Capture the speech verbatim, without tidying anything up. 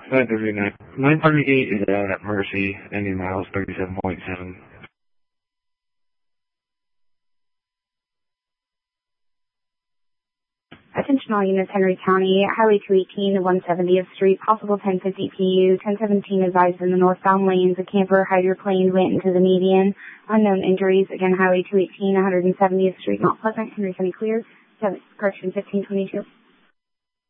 nine thirty-nine. nine thirty-eight is out at Mercy, Indian miles thirty-seven point seven. Attention all units, Henry County, Highway two eighteen, one seventieth Street, possible ten fifty P U, ten seventeen advised in the northbound lanes, a camper hydroplane went into the median, unknown injuries, again Highway two eighteen, one seventieth Street, Mount Pleasant, Henry County clear, correction fifteen twenty-two.